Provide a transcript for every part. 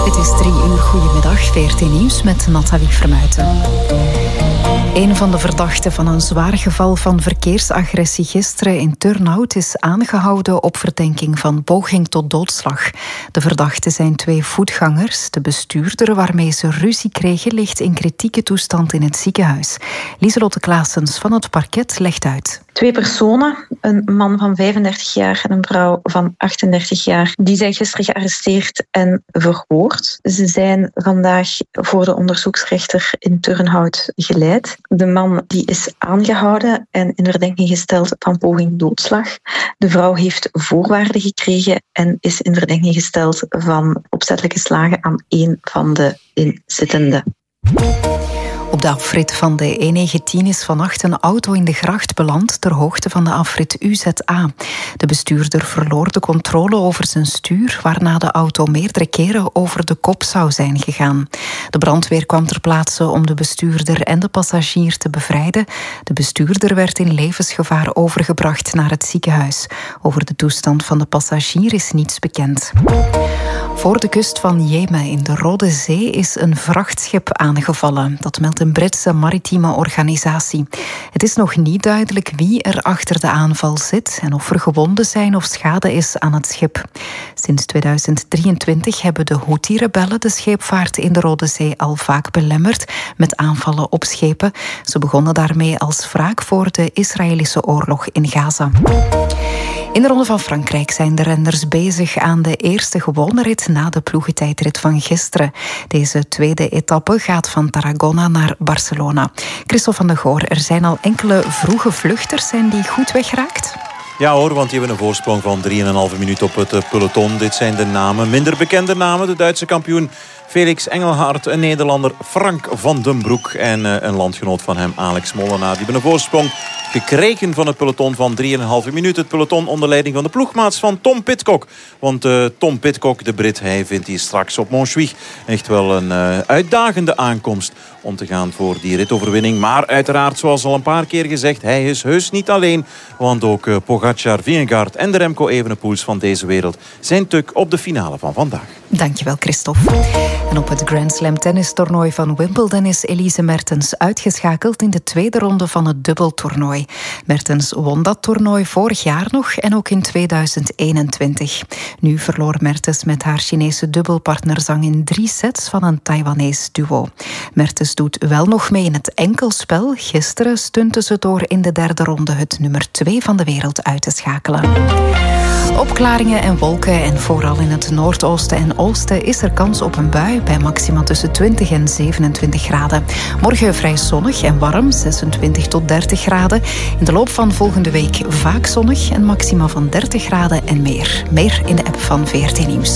Het is 3:00. Goedemiddag, VRT Nieuws met Nathalie Vermuijten. Een van de verdachten van een zwaar geval van verkeersagressie gisteren in Turnhout is aangehouden op verdenking van poging tot doodslag. De verdachten zijn 2 voetgangers. De bestuurder waarmee ze ruzie kregen ligt in kritieke toestand in het ziekenhuis. Lieselotte Claessens van het parket legt uit. 2 personen, een man van 35 jaar en een vrouw van 38 jaar, die zijn gisteren gearresteerd en verhoord. Ze zijn vandaag voor de onderzoeksrechter in Turnhout geleid. De man die is aangehouden en in verdenking gesteld van poging doodslag. De vrouw heeft voorwaarden gekregen en is in verdenking gesteld van opzettelijke slagen aan 1 van de inzittenden. Op de afrit van de E19 is vannacht een auto in de gracht beland ter hoogte van de afrit UZA. De bestuurder verloor de controle over zijn stuur, waarna de auto meerdere keren over de kop zou zijn gegaan. De brandweer kwam ter plaatse om de bestuurder en de passagier te bevrijden. De bestuurder werd in levensgevaar overgebracht naar het ziekenhuis. Over de toestand van de passagier is niets bekend. Voor de kust van Jemen in de Rode Zee is een vrachtschip aangevallen. Dat meldt een Britse maritieme organisatie. Het is nog niet duidelijk wie er achter de aanval zit en of er gewonden zijn of schade is aan het schip. Sinds 2023 hebben de Houthi-rebellen de scheepvaart in de Rode Zee al vaak belemmerd met aanvallen op schepen. Ze begonnen daarmee als wraak voor de Israëlische oorlog in Gaza. In de Ronde van Frankrijk zijn de renners bezig aan de eerste gewone rit na de ploegentijdrit van gisteren. Deze tweede etappe gaat van Tarragona naar Barcelona. Christophe van de Goor, er zijn al enkele vroege vluchters. Zijn die goed weggeraakt? Ja hoor, want die hebben een voorsprong van 3,5 minuut op het peloton. Dit zijn de namen, minder bekende namen. De Duitse kampioen Felix Engelhard, een Nederlander Frank van den Broek en een landgenoot van hem, Alex Molenaar. Die hebben een voorsprong gekregen van het peloton van 3,5 minuut. Het peloton onder leiding van de ploegmaats van Tom Pidcock. Want Tom Pidcock, de Brit, hij vindt hier straks op Montjuïc echt wel een uitdagende aankomst om te gaan voor die ritoverwinning. Maar uiteraard, zoals al een paar keer gezegd, hij is heus niet alleen. Want ook Pogacar, Vingegaard en de Remco Evenepoels van deze wereld zijn tuk op de finale van vandaag. Dankjewel, Christophe. En op het Grand Slam tennistoernooi van Wimbledon is Elise Mertens uitgeschakeld in de tweede ronde van het dubbeltoernooi. Mertens won dat toernooi vorig jaar nog en ook in 2021. Nu verloor Mertens met haar Chinese dubbelpartner Zhang in 3 sets van een Taiwanese duo. Mertens doet wel nog mee in het enkelspel. Gisteren stunte ze door in de derde ronde het nummer 2 van de wereld uit te schakelen. Opklaringen en wolken en vooral in het noordoosten en oosten is er kans op een bui bij maxima tussen 20 en 27 graden. Morgen vrij zonnig en warm, 26 tot 30 graden. In de loop van volgende week vaak zonnig en maxima van 30 graden en meer. Meer in de app van VRT Nieuws.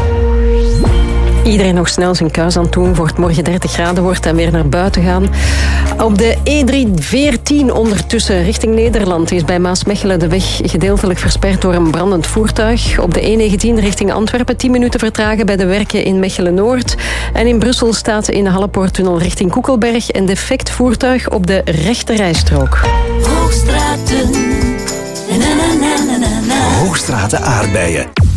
Iedereen nog snel zijn kuis aan het doen voor het morgen 30 graden wordt en weer naar buiten gaan. Op de E314 ondertussen richting Nederland is bij Maasmechelen de weg gedeeltelijk versperd door een brandend voertuig. Op de E19 richting Antwerpen 10 minuten vertragen bij de werken in Mechelen-Noord. En in Brussel staat in de Hallepoorttunnel richting Koekelberg een defect voertuig op de rechterrijstrook. Hoogstraten. Hoogstraten aardbeien.